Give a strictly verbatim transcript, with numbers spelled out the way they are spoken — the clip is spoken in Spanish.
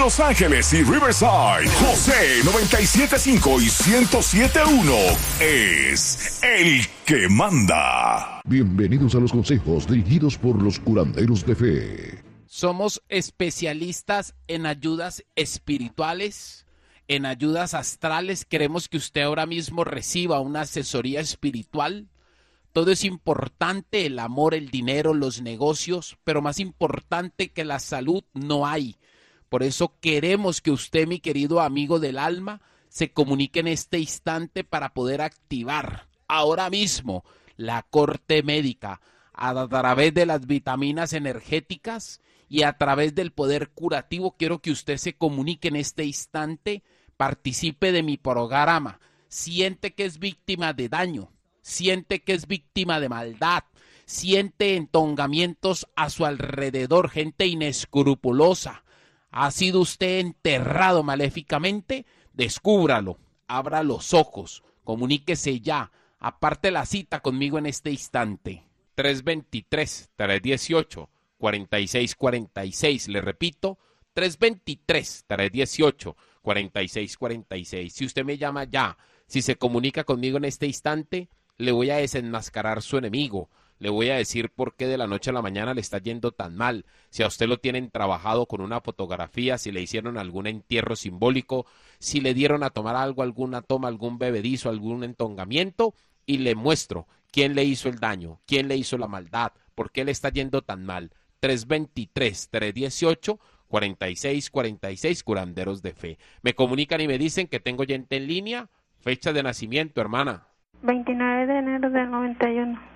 Los Ángeles y Riverside, José noventa y siete punto cinco y ciento siete punto uno es el que manda. Bienvenidos a los consejos dirigidos por los curanderos de fe. Somos especialistas en ayudas espirituales, en ayudas astrales. Queremos que usted ahora mismo reciba una asesoría espiritual. Todo es importante, el amor, el dinero, los negocios, pero más importante que la salud no hay. Por eso queremos que usted, mi querido amigo del alma, se comunique en este instante para poder activar ahora mismo la corte médica a través de las vitaminas energéticas y a través del poder curativo. Quiero que usted se comunique en este instante, participe de mi programa. Siente que es víctima de daño, siente que es víctima de maldad, siente entongamientos a su alrededor, gente inescrupulosa. ¿Ha sido usted enterrado maléficamente? Descúbralo, abra los ojos, comuníquese ya, aparte la cita conmigo en este instante. tres dos tres, tres uno ocho, cuatro seis cuatro seis, le repito, tres dos tres, tres uno ocho, cuatro seis cuatro seis. Si usted me llama ya, si se comunica conmigo en este instante, le voy a desenmascarar su enemigo. Le voy a decir por qué de la noche a la mañana le está yendo tan mal. Si a usted lo tienen trabajado con una fotografía, si le hicieron algún entierro simbólico, si le dieron a tomar algo, alguna toma, algún bebedizo, algún entongamiento, y le muestro quién le hizo el daño, quién le hizo la maldad, por qué le está yendo tan mal. tres dos tres, tres uno ocho, cuatro seis cuatro seis, curanderos de fe. Me comunican y me dicen que tengo gente en línea. Fecha de nacimiento, hermana. veintinueve de enero del noventa y uno.